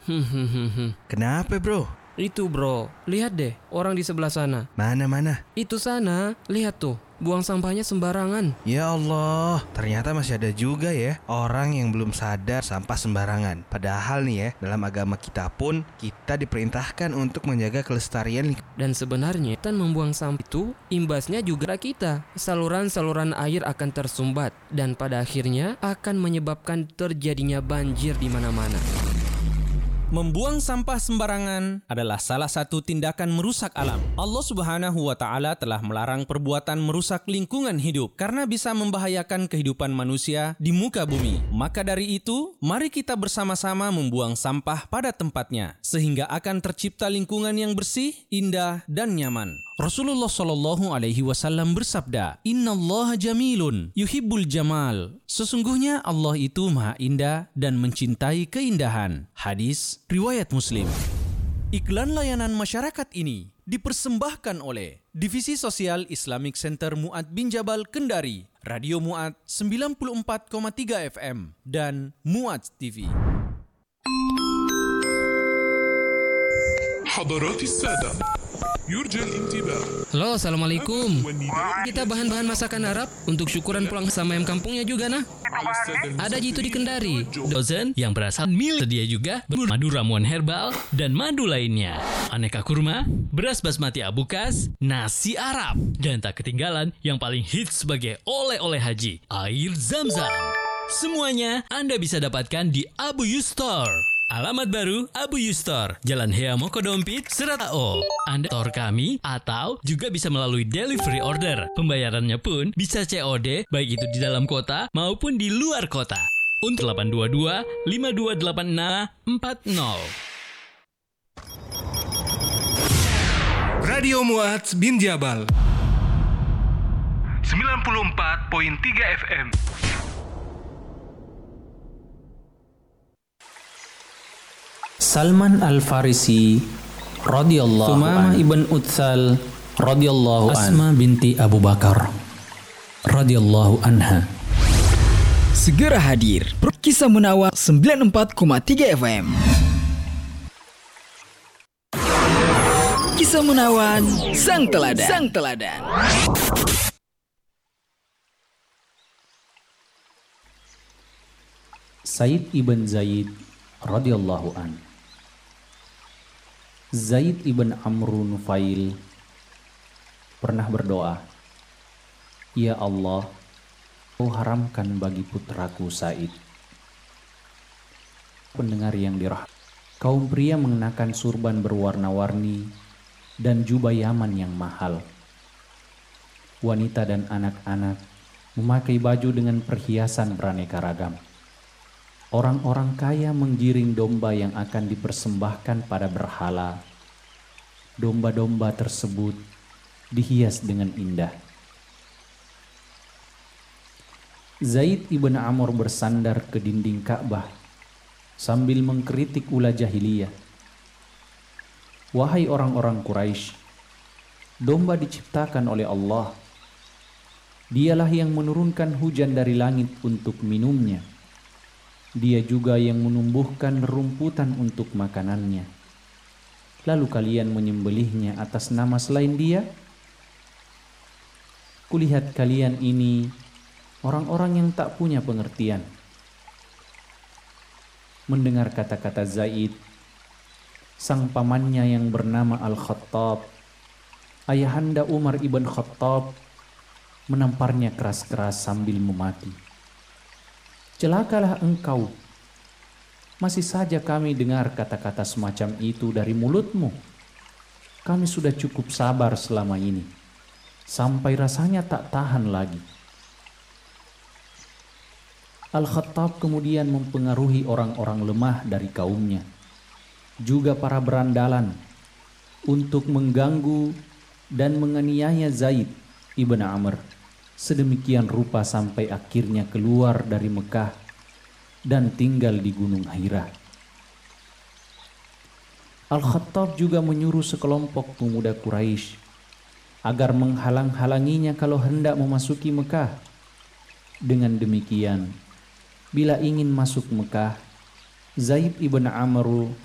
Kenapa bro? Itu bro, lihat deh orang di sebelah sana. Mana? Itu sana, lihat tuh, buang sampahnya sembarangan. Ya Allah, ternyata masih ada juga ya orang yang belum sadar sampah sembarangan. Padahal nih ya, dalam agama kita pun kita diperintahkan untuk menjaga kelestarian lingkungan. Dan sebenarnya tan membuang sampah itu imbasnya juga kita. Saluran-saluran air akan tersumbat dan pada akhirnya akan menyebabkan terjadinya banjir di mana-mana. Membuang sampah sembarangan adalah salah satu tindakan merusak alam. Allah Subhanahu wa Ta'ala telah melarang perbuatan merusak lingkungan hidup karena bisa membahayakan kehidupan manusia di muka bumi. Maka dari itu, mari kita bersama-sama membuang sampah pada tempatnya sehingga akan tercipta lingkungan yang bersih, indah, dan nyaman. Rasulullah Shallallahu Alaihi Wasallam bersabda, Innallaha jamilun yuhibbul jamal. Sesungguhnya Allah itu maha indah dan mencintai keindahan. Hadis riwayat Muslim. Iklan layanan masyarakat ini dipersembahkan oleh Divisi Sosial Islamic Center Mu'ad bin Jabal Kendari, Radio Mu'ad 94,3 FM, dan Mu'ad TV. حضرات السادة يرجى الانتباه. Halo, assalamualaikum. Kita bahan-bahan masakan Arab untuk syukuran pulang sama ayam kampungnya juga nah. Ada jitu di Kendari. Dozen yang berasal sedia juga madu ramuan herbal dan madu lainnya. Aneka kurma, beras basmati abukas, nasi Arab, dan tak ketinggalan yang paling hits sebagai oleh-oleh haji, air Zam-Zam. Semuanya Anda bisa dapatkan di Abu Yus Store. Alamat baru Abu Yus Store, Jalan Hea Mokodompit, Seratao. Anda store kami atau juga bisa melalui delivery order. Pembayarannya pun bisa COD, baik itu di dalam kota maupun di luar kota. Untuk 822 5286 40. Radio Mu'ad bin Jabal 94.3 FM. Salman Al-Farisi radhiyallahu anhu, Thumamah ibn Utsal radhiyallahu anhu, Asma binti Abu Bakar radhiyallahu anha. Segera hadir Kisah Munawar 94,3 FM. Kisah Menawan Sang Teladan. Said ibn Zaid radhiyallahu anhu. Zaid ibn Amru Nufail pernah berdoa, Ya Allah, Kau haramkan bagi putraku Said. Pendengar yang dirahmati, kaum pria mengenakan surban berwarna-warni dan jubah Yaman yang mahal. Wanita dan anak-anak memakai baju dengan perhiasan beraneka ragam. Orang-orang kaya menggiring domba yang akan dipersembahkan pada berhala. Domba-domba tersebut dihias dengan indah. Zaid ibn Amr bersandar ke dinding Ka'bah sambil mengkritik ulah jahiliyah. Wahai orang-orang Quraisy, domba diciptakan oleh Allah. Dialah yang menurunkan hujan dari langit untuk minumnya. Dia juga yang menumbuhkan rumputan untuk makanannya. Lalu kalian menyembelihnya atas nama selain Dia? Kulihat kalian ini orang-orang yang tak punya pengertian. Mendengar kata-kata Zaid, sang pamannya yang bernama Al-Khattab, ayahanda Umar ibn Khattab, menamparnya keras-keras sambil memaki. Celakalah engkau. Masih saja kami dengar kata-kata semacam itu dari mulutmu. Kami sudah cukup sabar selama ini, sampai rasanya tak tahan lagi. Al-Khattab kemudian mempengaruhi orang-orang lemah dari kaumnya, juga para berandalan, untuk mengganggu dan menganiaya Zaid ibn Amr sedemikian rupa sampai akhirnya keluar dari Mekah dan tinggal di Gunung Hira. Al-Khattab juga menyuruh sekelompok pemuda Quraisy agar menghalang-halanginya kalau hendak memasuki Mekah. Dengan demikian, bila ingin masuk Mekah, Zaid ibn Amr